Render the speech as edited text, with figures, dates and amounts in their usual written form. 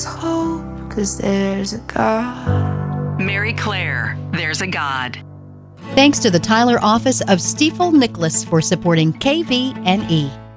hope, 'cause there's a God. Mary Claire, There's a God. Thanks to the Tyler office of Stiefel Nicholas for supporting KVNE.